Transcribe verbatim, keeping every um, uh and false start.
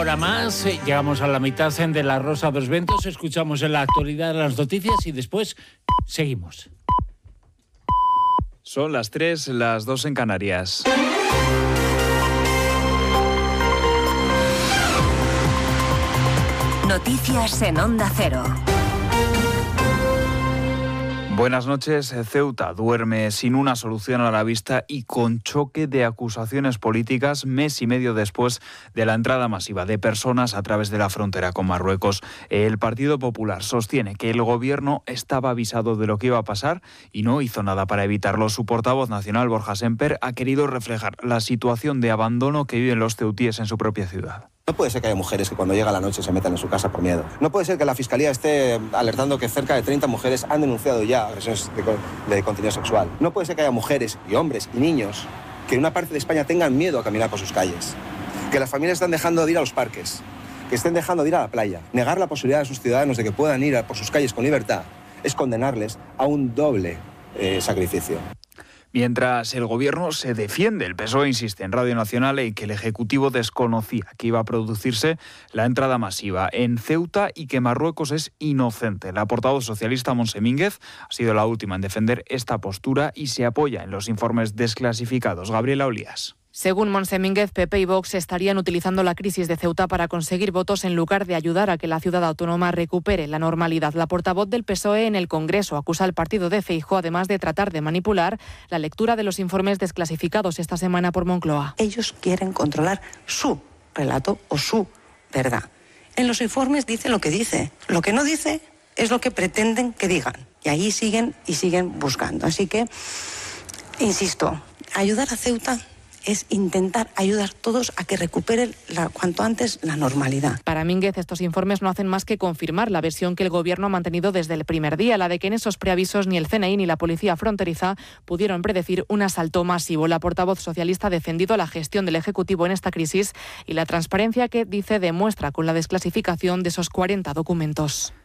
Ahora más, eh, llegamos a la mitad de la Rosa dos Ventos, escuchamos en la actualidad las noticias y después seguimos. Son las tres, las dos en Canarias. Noticias en Onda Cero. Buenas noches. Ceuta duerme sin una solución a la vista y con choque de acusaciones políticas mes y medio después de la entrada masiva de personas a través de la frontera con Marruecos. El Partido Popular sostiene que el gobierno estaba avisado de lo que iba a pasar y no hizo nada para evitarlo. Su portavoz nacional, Borja Semper, ha querido reflejar la situación de abandono que viven los ceutíes en su propia ciudad. No puede ser que haya mujeres que cuando llega la noche se metan en su casa por miedo. No puede ser que la Fiscalía esté alertando que cerca de treinta mujeres han denunciado ya agresiones de, de contenido sexual. No puede ser que haya mujeres y hombres y niños que en una parte de España tengan miedo a caminar por sus calles. Que las familias están dejando de ir a los parques, que estén dejando de ir a la playa. Negar la posibilidad a sus ciudadanos de que puedan ir a por sus calles con libertad es condenarles a un doble eh, sacrificio. Mientras el gobierno se defiende, el P S O E insiste en Radio Nacional en que el Ejecutivo desconocía que iba a producirse la entrada masiva en Ceuta y que Marruecos es inocente. La portavoz socialista Montse Mínguez ha sido la última en defender esta postura y se apoya en los informes desclasificados. Gabriela Olías. Según Montse Mínguez, P P y Vox estarían utilizando la crisis de Ceuta para conseguir votos en lugar de ayudar a que la ciudad autónoma recupere la normalidad. La portavoz del P S O E en el Congreso acusa al partido de Feijóo, además de tratar de manipular la lectura de los informes desclasificados esta semana por Moncloa. Ellos quieren controlar su relato o su verdad. En los informes dice lo que dice. Lo que no dice es lo que pretenden que digan. Y ahí siguen y siguen buscando. Así que, insisto, ayudar a Ceuta es intentar ayudar todos a que recuperen la, cuanto antes la normalidad. Para Mínguez, estos informes no hacen más que confirmar la versión que el Gobierno ha mantenido desde el primer día, la de que en esos preavisos ni el C N I ni la Policía Fronteriza pudieron predecir un asalto masivo. La portavoz socialista ha defendido la gestión del Ejecutivo en esta crisis y la transparencia que, dice, demuestra con la desclasificación de esos cuarenta documentos.